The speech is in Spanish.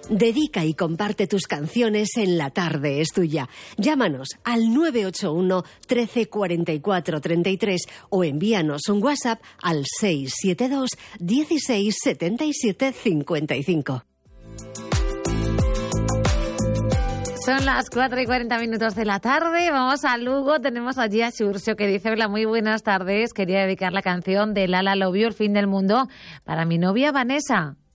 Dedica y comparte tus canciones en La Tarde es Tuya. Llámanos al 981 13 44 33 o envíanos un WhatsApp al 672 16 77 55. Son las 4:40 de la tarde. Vamos a Lugo. Tenemos allí a Xurxo que dice: hola, muy buenas tardes. Quería dedicar la canción de Lala Love You, El fin del mundo, para mi novia Vanessa.